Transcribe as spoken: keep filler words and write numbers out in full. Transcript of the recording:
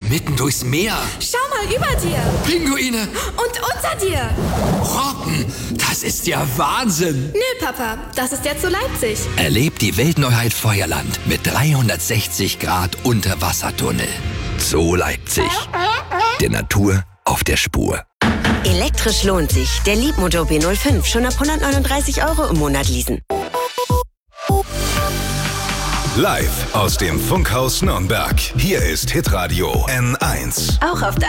mitten durchs Meer. Schau mal über dir. Pinguine. Und unter dir. Robben, das ist ja Wahnsinn. Nö, Papa, das ist jetzt so Leipzig. Erlebt die Weltneuheit Feuerland mit dreihundertsechzig Grad Unterwassertunnel. Zoo Leipzig. Der Natur auf der Spur. Elektrisch lohnt sich. Der Leapmotor B null fünf schon ab hundertneununddreißig Euro im Monat leasen. Live aus dem Funkhaus Nürnberg. Hier ist Hitradio N eins. Auch auf